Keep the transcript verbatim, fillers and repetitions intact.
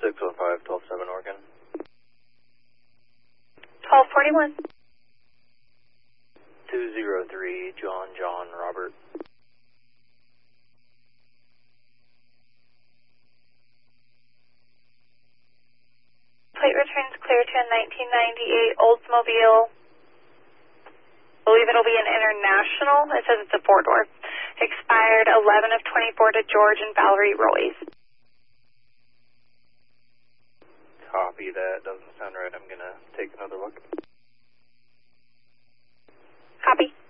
six one five, twelve seven Oregon. twelve forty-one. two zero three, John, John, Robert. Plate returns clear to a nineteen ninety-eight Oldsmobile. I believe it'll be an International. It says it's a four-door. Expired eleven of twenty-four to George and Valerie Royce. Copy that. Doesn't sound right. I'm going to take another look. Copy.